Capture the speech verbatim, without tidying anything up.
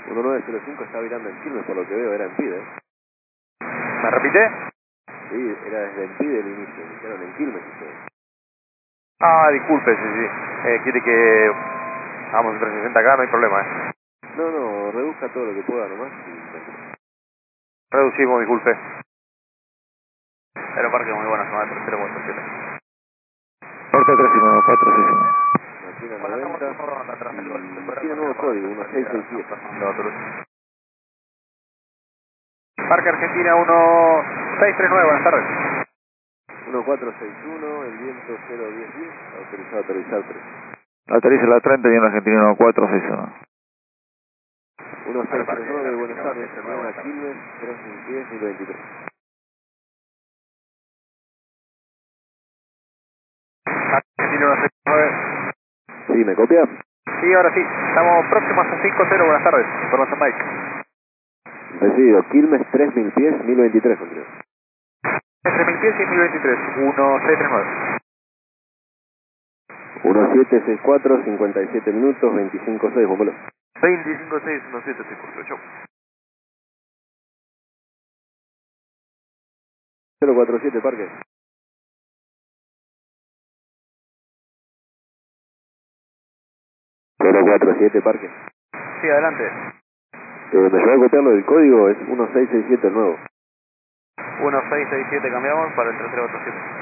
uno nueve cero cinco está virando en Quilmes, por lo que veo, era en Pide. ¿Me repite? Sí, era desde en Pide el inicio, iniciaron en Quilmes ustedes. Ah, disculpe, sí, sí. Eh, quiere que hagamos un trescientos sesenta acá, no hay problema, ¿eh? No, no, reduzca todo lo que pueda nomás y... Reducimos, disculpe. Aeroparque muy buena, zona tercero cuatro siete. Norte tres nueve cuatro seis uno. Martina Bueno, estamos noventa uno acá atrás del gol. Se y fuera tiene con nuevo el código, rojo, uno seis salida, seis San siete. Fernando, Toulouse. Parque Argentina uno seis tres nueve, buenas tardes. uno cuatro seis uno, el viento cero diez diez, autorizado a aterrizar tres. Autoriza la treinta y en Argentina uno cuatro seis uno. uno seis tres Aeroparque nueve, buenas Argentina uno seis tardes, tres nueve, también a buenas tardes. Quilmes, tres mil diez, mil veintitrés. Argentina uno seis nueve. Sí, ¿me copia? Sí, ahora sí. Estamos próximos a cinco cero, buenas tardes. Información Mike. Recibido, Quilmes tres mil pies, mil veintitrés, Andrés. Entre mil pies y mil veintitrés, uno seis tres nueve. uno siete seis cuatro, cincuenta y siete minutos, veinticinco seis, vámonos. veinticinco seis uno siete seis cuatro, chau. cero cuatro siete, parque. cero cuatro siete, parque. Sí, adelante. Eh, ¿Me ayuda a copiarlo del código? Es uno seis seis siete el nuevo. uno seis seis siete cambiamos para el tres cero cuatro siete.